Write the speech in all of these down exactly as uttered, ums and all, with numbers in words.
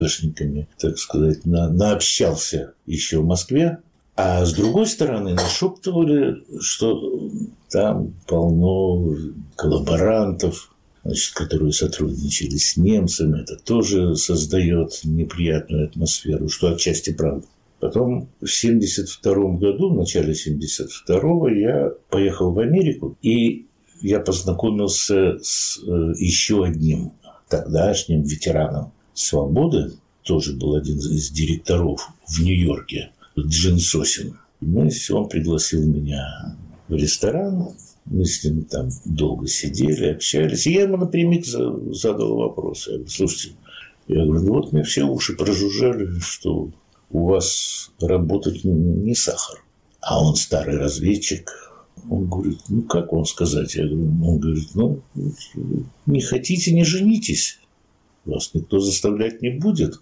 ГДРниками, так сказать, на, наобщался еще в Москве. А с другой стороны, нашептывали, что там полно коллаборантов, значит, которые сотрудничали с немцами. Это тоже создает неприятную атмосферу, что отчасти правда. Потом в семьдесят втором году, в начале семьдесят второго, я поехал в Америку, и я познакомился с еще одним тогдашним ветераном свободы, тоже был один из директоров в Нью-Йорке, Джин Сосин. Мы, он пригласил меня в ресторан, мы с ним там долго сидели, общались, и я ему напрямик задал вопрос. Я говорю, слушайте, я говорю, ну вот мне все уши прожужжали, что у вас работать не сахар. А он старый разведчик. Он говорит, ну как вам сказать? Я говорю, он говорит, ну не хотите, не женитесь. Вас никто заставлять не будет.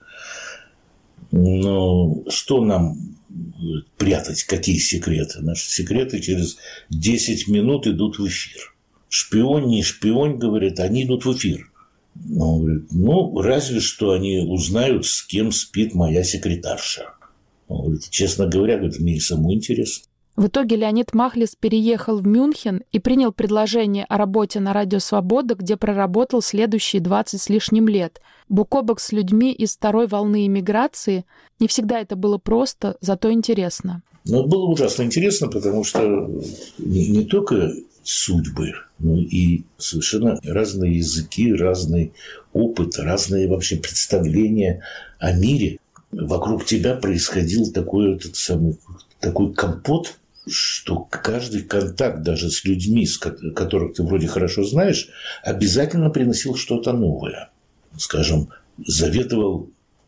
Но что нам прятать, какие секреты? Наши секреты через десять минут идут в эфир. Шпион, не шпион, говорит, они идут в эфир. Он говорит, ну, разве что они узнают, с кем спит моя секретарша. Он говорит, честно говоря, говорит, мне и самому интересно. В итоге Леонид Махлис переехал в Мюнхен и принял предложение о работе на радио «Свобода», где проработал следующие двадцать с лишним лет. Бок о бок с людьми из второй волны эмиграции. Не всегда это было просто, зато интересно. Но было ужасно интересно, потому что не, не только судьбы, но и совершенно разные языки, разный опыт, разные вообще представления о мире. Вокруг тебя происходил такой, этот самый, такой компот, что каждый контакт даже с людьми, которых ты вроде хорошо знаешь, обязательно приносил что-то новое. Скажем, заведовал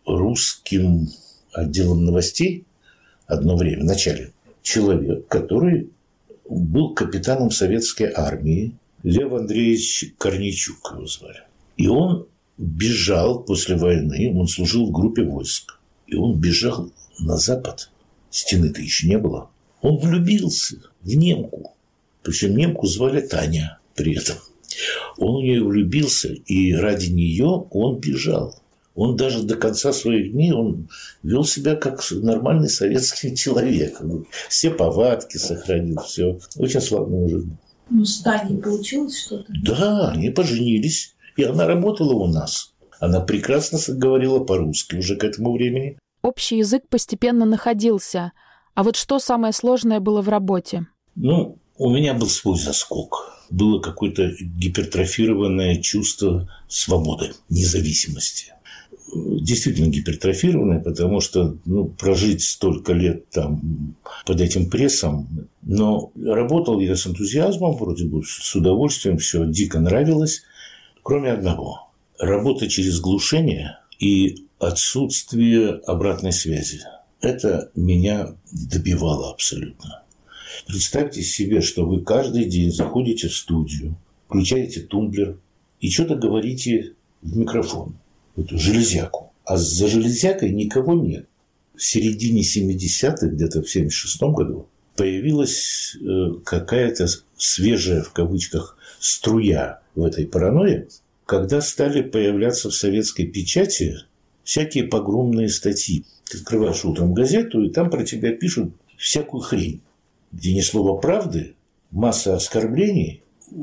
русским отделом новостей одно время, в начале, человек, который был капитаном советской армии, Лев Андреевич Корнейчук его звали. И он бежал после войны, он служил в группе войск, и он бежал на запад, стены-то еще не было. Он влюбился в немку, причем немку звали Таня при этом. Он в нее влюбился, и ради нее он бежал. Он даже до конца своих дней он вел себя как нормальный советский человек. Все повадки сохранил, все. Очень славный мужик. Ну, с Таней получилось что-то? Да, они поженились. И она работала у нас. Она прекрасно говорила по-русски уже к этому времени. Общий язык постепенно находился. А вот что самое сложное было в работе? Ну, у меня был свой заскок. Было какое-то гипертрофированное чувство свободы, независимости. Действительно гипертрофированное, потому что ну, прожить столько лет там под этим прессом. Но работал я с энтузиазмом, вроде бы с удовольствием, все дико нравилось. Кроме одного. Работа через глушение и отсутствие обратной связи. Это меня добивало абсолютно. Представьте себе, что вы каждый день заходите в студию, включаете тумблер и что-то говорите в микрофон, эту железяку. А за железякой никого нет. В середине семидесятых, где-то в семьдесят шестом году, появилась какая-то свежая, в кавычках, струя в этой паранойи, когда стали появляться в советской печати всякие погромные статьи. Ты открываешь утром газету, и там про тебя пишут всякую хрень, где ни слова правды, масса оскорблений.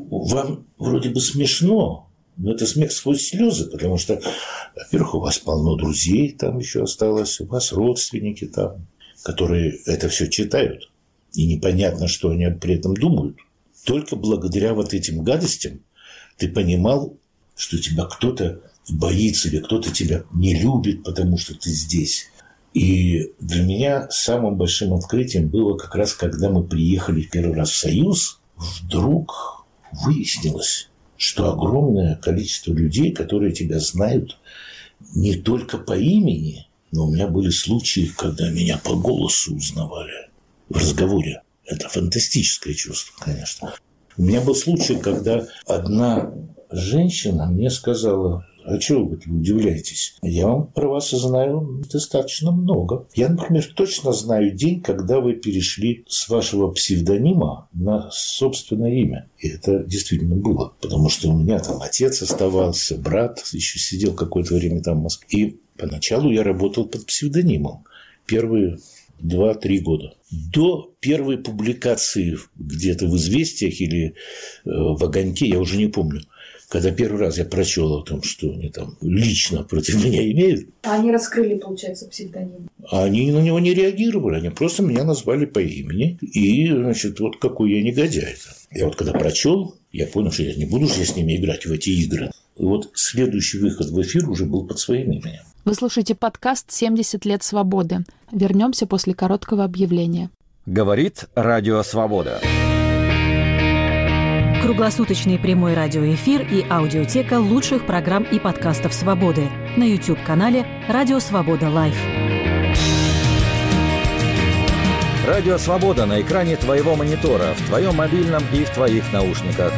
Вам вроде бы смешно, но это смех сквозь слезы, потому что, во-первых, у вас полно друзей там еще осталось, у вас родственники там, которые это все читают, и непонятно, что они при этом думают. Только благодаря вот этим гадостям ты понимал, что тебя кто-то боится или кто-то тебя не любит, потому что ты здесь. И для меня самым большим открытием было как раз, когда мы приехали первый раз в Союз, вдруг выяснилось, что огромное количество людей, которые тебя знают не только по имени, но у меня были случаи, когда меня по голосу узнавали в разговоре. Это фантастическое чувство, конечно. У меня был случай, когда одна женщина мне сказала: а чего вы удивляетесь? Я вам про вас знаю достаточно много. Я, например, точно знаю день, когда вы перешли с вашего псевдонима на собственное имя. И это действительно было. Потому что у меня там отец оставался, брат еще сидел какое-то время там в Москве. И Поначалу я работал под псевдонимом. Первые два-три года. До первой публикации где-то в «Известиях» или в «Огоньке», я уже не помню, когда первый раз я прочел о том, что они там лично против меня имеют. А они раскрыли, получается, псевдоним? Они на него не реагировали, они просто меня назвали по имени. И, значит, вот какой я негодяй. Я вот когда прочел, я понял, что я не буду же с ними играть в эти игры. И вот следующий выход в эфир уже был под своим именем. Вы слушаете подкаст «семьдесят лет свободы». Вернемся после короткого объявления. Говорит Радио Свобода. Круглосуточный прямой радиоэфир и аудиотека лучших программ и подкастов «Свободы» на YouTube-канале «Радио Свобода Лайв». Радио Свобода на экране твоего монитора, в твоем мобильном и в твоих наушниках.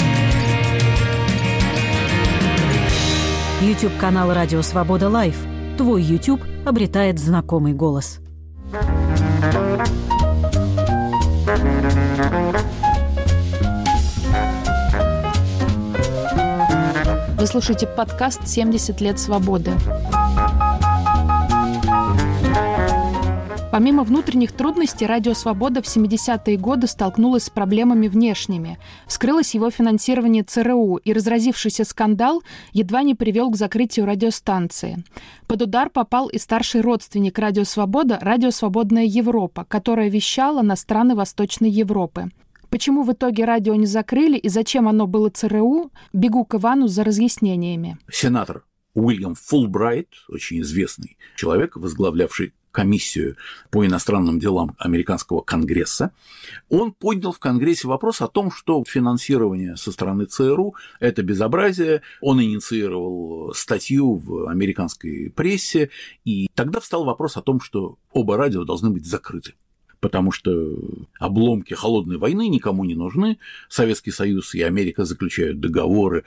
YouTube-канал «Радио Свобода Лайв». Твой YouTube обретает знакомый голос. Вы слушаете подкаст «семьдесят лет свободы». Помимо внутренних трудностей, Радио Свобода в семидесятые годы столкнулась с проблемами внешними. Вскрылось его финансирование ЦРУ, и разразившийся скандал едва не привел к закрытию радиостанции. Под удар попал и старший родственник Радио Свобода, Радио Свободная Европа, которая вещала на страны Восточной Европы. Почему в итоге радио не закрыли и зачем оно было ЦРУ, бегу к Ивану за разъяснениями. Сенатор Уильям Фулбрайт, очень известный человек, возглавлявший комиссию по иностранным делам американского Конгресса, он поднял в Конгрессе вопрос о том, что финансирование со стороны ЦРУ – это безобразие. Он инициировал статью в американской прессе, и тогда встал вопрос о том, что оба радио должны быть закрыты. Потому что обломки холодной войны никому не нужны. Советский Союз и Америка заключают договоры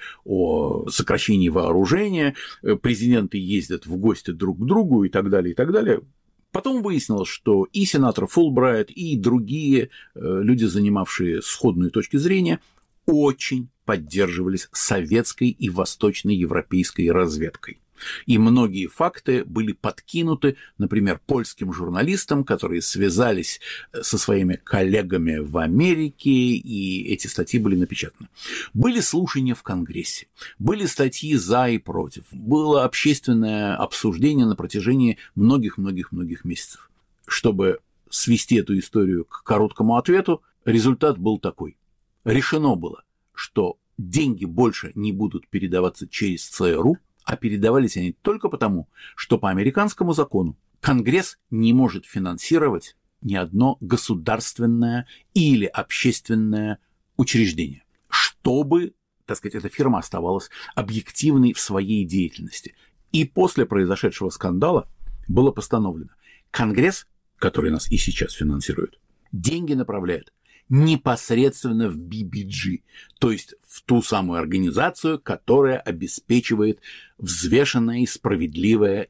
о сокращении вооружения, президенты ездят в гости друг к другу и так далее, и так далее. Потом выяснилось, что и сенатор Фулбрайт, и другие люди, занимавшие сходную точку зрения, очень поддерживались советской и восточноевропейской разведкой. И многие факты были подкинуты, например, польским журналистам, которые связались со своими коллегами в Америке, и эти статьи были напечатаны. Были слушания в Конгрессе, были статьи за и против, было общественное обсуждение на протяжении многих-многих-многих месяцев. Чтобы свести эту историю к короткому ответу, результат был такой. Решено было, что деньги больше не будут передаваться через ЦРУ, а передавались они только потому, что по американскому закону Конгресс не может финансировать ни одно государственное или общественное учреждение, чтобы, так сказать, эта фирма оставалась объективной в своей деятельности. И после произошедшего скандала было постановлено: Конгресс, который нас и сейчас финансирует, деньги направляет непосредственно в би би джи, то есть в ту самую организацию, которая обеспечивает взвешенное и справедливое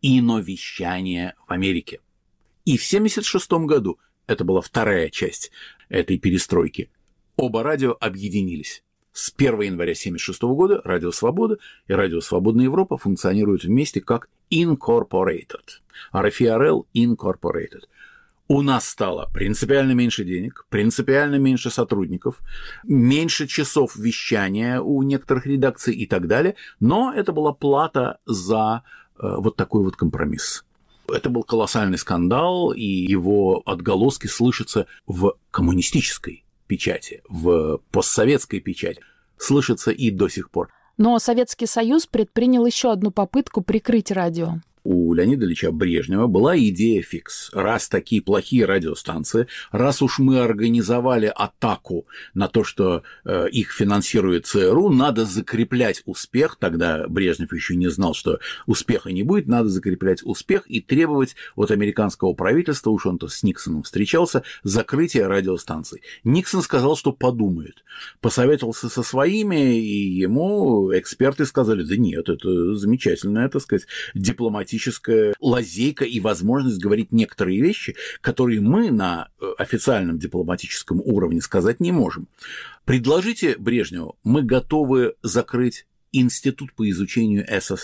иновещание в Америке. И в семьдесят шестом году, это была вторая часть этой перестройки, оба радио объединились. С первого января семьдесят шестого года Радио Свобода и Радио Свободная Европа функционируют вместе как Incorporated. ар эф и ар эл Incorporated. У нас стало принципиально меньше денег, принципиально меньше сотрудников, меньше часов вещания у некоторых редакций и так далее, но это была плата за э, вот такой вот компромисс. Это был колоссальный скандал, и его отголоски слышатся в коммунистической печати, в постсоветской печати, слышатся и до сих пор. Но Советский Союз предпринял еще одну попытку прикрыть радио. У Леонида Ильича Брежнева была идея фикс. Раз такие плохие радиостанции, раз уж мы организовали атаку на то, что э, их финансирует ЦРУ, надо закреплять успех. Тогда Брежнев еще не знал, что успеха не будет. Надо закреплять успех и требовать от американского правительства, уж он-то с Никсоном встречался, закрытия радиостанций. Никсон сказал, что подумает. Посоветовался со своими, и ему эксперты сказали: да нет, это замечательная, так сказать, дипломатическая лазейка и возможность говорить некоторые вещи, которые мы на официальном дипломатическом уровне сказать не можем. Предложите Брежневу: мы готовы закрыть Институт по изучению СССР,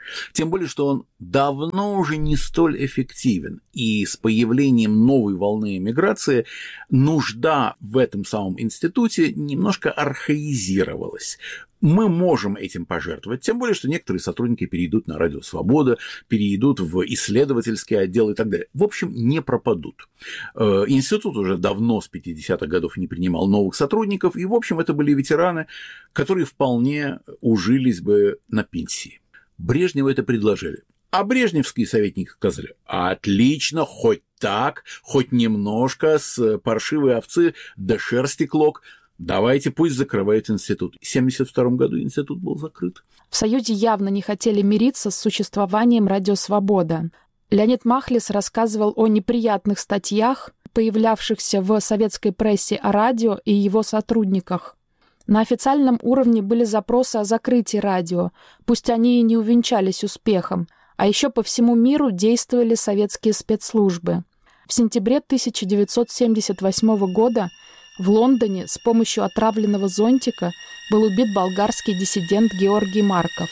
Тем более, что он давно уже не столь эффективен. И с появлением новой волны эмиграции нужда в этом самом институте немножко архаизировалась. Мы можем этим пожертвовать, тем более, что некоторые сотрудники перейдут на Радио Свобода, перейдут в исследовательский отдел и так далее. В общем, не пропадут. Институт уже давно, с пятидесятых годов, не принимал новых сотрудников, и, в общем, это были ветераны, которые вполне ужились бы на пенсии. Брежневу это предложили. А брежневские советники сказали: отлично, хоть так, хоть немножко с паршивой овцы до шерсти клок. Давайте, пусть закрывает институт. В семьдесят втором году институт был закрыт. В Союзе явно не хотели мириться с существованием Радио Свобода. Леонид Махлис рассказывал о неприятных статьях, появлявшихся в советской прессе о радио и его сотрудниках. На официальном уровне были запросы о закрытии радио, пусть они и не увенчались успехом, а еще по всему миру действовали советские спецслужбы. В сентябре тысяча девятьсот семьдесят восьмого года в Лондоне с помощью отравленного зонтика был убит болгарский диссидент Георгий Марков.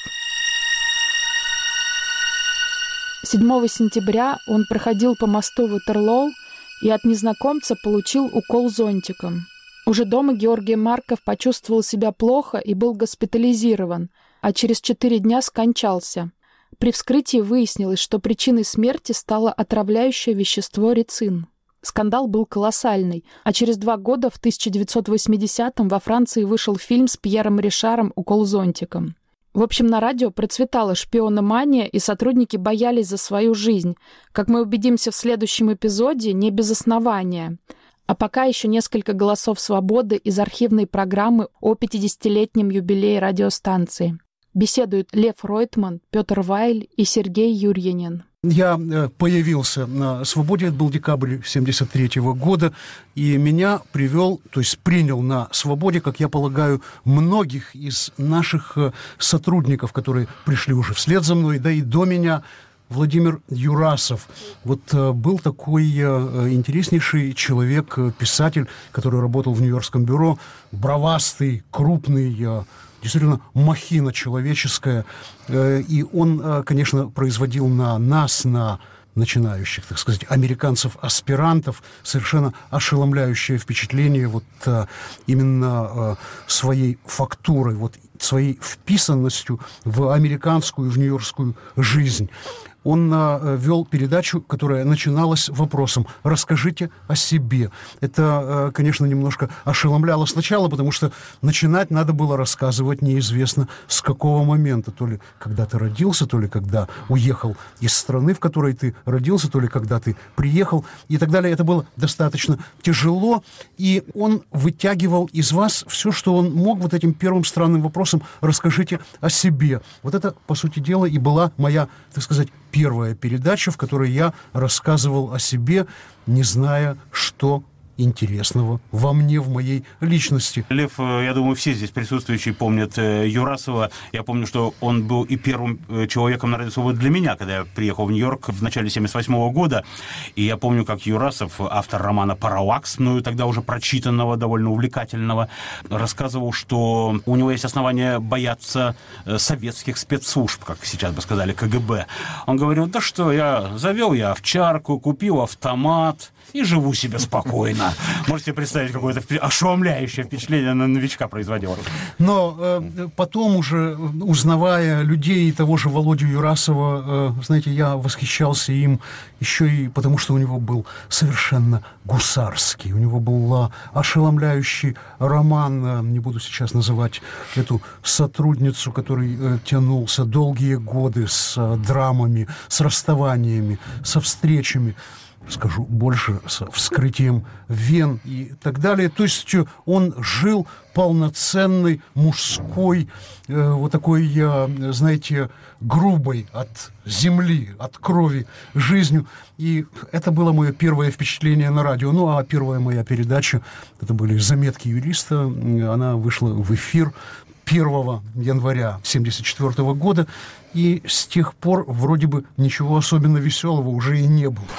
седьмого сентября он проходил по мосту Ватерлоу и от незнакомца получил укол зонтиком. Уже дома Георгий Марков почувствовал себя плохо и был госпитализирован, а через четыре дня скончался. При вскрытии выяснилось, что причиной смерти стало отравляющее вещество рицин. Скандал был колоссальный, а через два года, в тысяча девятьсот восьмидесятом, во Франции вышел фильм с Пьером Ришаром «Укол зонтиком». В общем, на радио процветала шпиономания, и сотрудники боялись за свою жизнь. Как мы убедимся в следующем эпизоде, не без основания. А пока еще несколько голосов свободы из архивной программы о пятидесятилетнем юбилее радиостанции. Беседуют Лев Ройтман, Петр Вайль и Сергей Юрьянин. Я появился на «Свободе», это был декабрь семьдесят третьего года, и меня привел, то есть принял на «Свободе», как я полагаю, многих из наших сотрудников, которые пришли уже вслед за мной, да и до меня, Владимир Юрасов. Вот э, был такой э, интереснейший человек, э, писатель, который работал в Нью-Йоркском бюро, бровастый, крупный, э, действительно махина человеческая. Э, и он, э, конечно, производил на нас, на начинающих, так сказать, американцев-аспирантов совершенно ошеломляющее впечатление вот э, именно э, своей фактурой, вот своей вписанностью в американскую, в нью-йоркскую жизнь. Он э, вел передачу, которая начиналась вопросом «Расскажите о себе». Это, э, конечно, немножко ошеломляло сначала, потому что начинать надо было рассказывать неизвестно с какого момента. То ли когда ты родился, то ли когда уехал из страны, в которой ты родился, то ли когда ты приехал и так далее. Это было достаточно тяжело, и он вытягивал из вас все, что он мог вот этим первым странным вопросом «Расскажите о себе». Вот это, по сути дела, и была моя, так сказать, первая передача, в которой я рассказывал о себе, не зная, что интересного во мне, в моей личности. Лев, я думаю, все здесь присутствующие помнят Юрасова. Я помню, что он был и первым человеком на Радио Свобода для меня, когда я приехал в Нью-Йорк в начале семьдесят восьмого года. И я помню, как Юрасов, автор романа «Параллакс», мною тогда уже прочитанного, довольно увлекательного, рассказывал, что у него есть основания бояться советских спецслужб, как сейчас бы сказали, ка гэ бэ. Он говорил: да что, я завел я овчарку, купил автомат и живу себе спокойно. Можете представить, какое-то ошеломляющее впечатление на новичка производил. Но э, потом уже, узнавая людей, того же Володю Юрасова, э, знаете, я восхищался им еще и потому, что у него был совершенно гусарский. У него был ошеломляющий роман, э, не буду сейчас называть эту сотрудницу, который э, тянулся долгие годы с э, драмами, с расставаниями, со встречами. Скажу больше, с вскрытием вен и так далее. То есть он жил полноценной, мужской, э, вот такой, э, знаете, грубой от земли, от крови жизнью. И это было мое первое впечатление на радио. Ну, а первая моя передача, это были «Заметки юриста». Она вышла в эфир первого января семьдесят четвёртого года. И с тех пор вроде бы ничего особенно веселого уже и не было.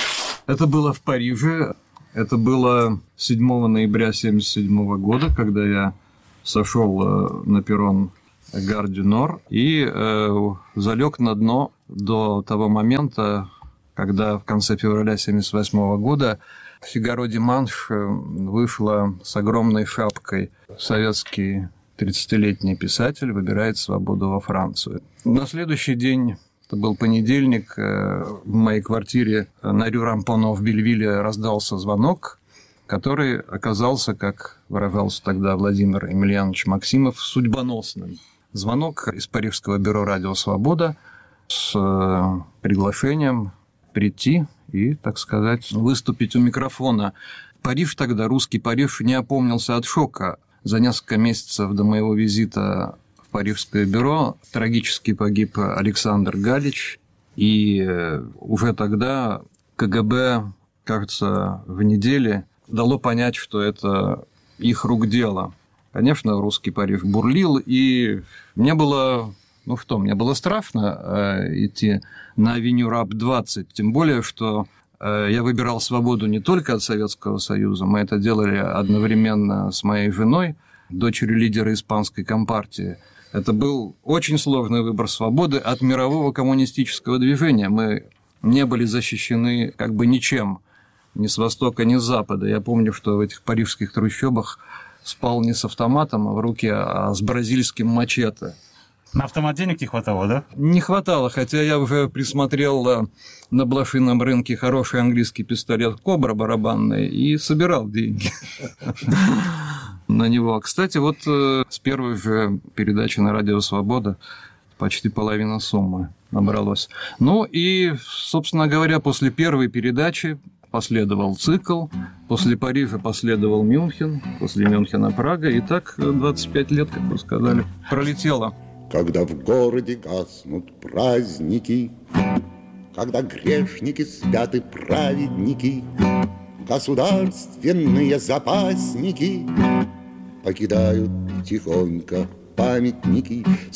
Это было в Париже, это было седьмого ноября семьдесят седьмого года, когда я сошел на перрон Гар дю Нор, и э, залег на дно до того момента, когда в конце февраля тысяча девятьсот семьдесят восьмого года «Фигаро Диманш» вышла с огромной шапкой. Советский тридцатилетний писатель выбирает свободу во Францию. На следующий день, это был понедельник, в моей квартире на Рю Рампоно в Бельвилле раздался звонок, который оказался, как выражался тогда Владимир Емельянович Максимов, судьбоносным. Звонок из Парижского бюро «Радио Свобода» с приглашением прийти и, так сказать, выступить у микрофона. Париж тогда, русский Париж, не опомнился от шока. За несколько месяцев до моего визита в Парижское бюро трагически погиб Александр Галич, и уже тогда КГБ, кажется, в неделе дало понять, что это их рук дело. Конечно, русский Париж бурлил, и мне было... Ну что, мне было страшно э, идти на авеню Раб двадцать, тем более, что э, я выбирал свободу не только от Советского Союза, мы это делали одновременно с моей женой, дочерью лидера испанской компартии. Это был очень сложный выбор свободы от мирового коммунистического движения. Мы не были защищены как бы ничем, ни с востока, ни с запада. Я помню, что в этих парижских трущобах спал не с автоматом в руке, а с бразильским мачете. На автомат денег не хватало, да? Не хватало, хотя я уже присмотрел на блошином рынке хороший английский пистолет «Кобра» барабанный и собирал деньги на него. Кстати, вот с первой же передачи на Радио Свобода почти половина суммы набралось. Ну и, собственно говоря, после первой передачи последовал цикл, после Парижа последовал Мюнхен, после Мюнхена Прага, и так двадцать пять лет, как вы сказали, пролетело. Когда в городе гаснут праздники, когда грешники спят и праведники, государственные запасники покидают тихонько памятники.